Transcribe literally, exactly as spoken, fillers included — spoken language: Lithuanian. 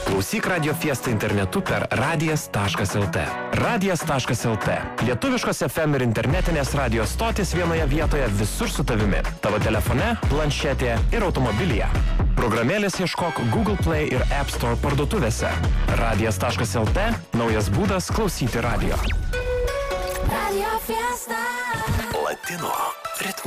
Klausyk Radio Fiesta internetu per radijas taškas el te. radijas taškas el te. Lietuviškos F M ir internetinės radio stotis vienoje vietoje visur su tavimi. Tavo telefone, planšetėje ir automobilyje. Programėlės ieškok Google Play ir App Store parduotuvėse. radijas taškas el te – naujas būdas klausyti radio. Radio Fiesta. Latino ritmo.